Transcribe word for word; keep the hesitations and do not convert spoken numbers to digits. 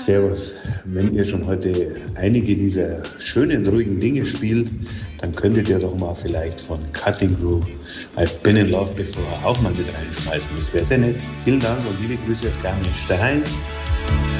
Servus. Wenn ihr schon heute einige dieser schönen, ruhigen Dinge spielt, dann könntet ihr doch mal vielleicht von Cutting Crew I've Been in Love Before auch mal mit reinschmeißen. Das wäre sehr nett. Vielen Dank und liebe Grüße aus Garmisch. Der Heinz.